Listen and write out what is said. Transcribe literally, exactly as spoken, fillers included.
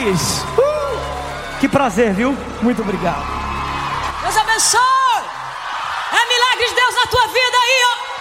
Reis. Uh, que prazer, viu? Muito obrigado. Deus abençoe. É milagre de Deus na tua vida aí, ó.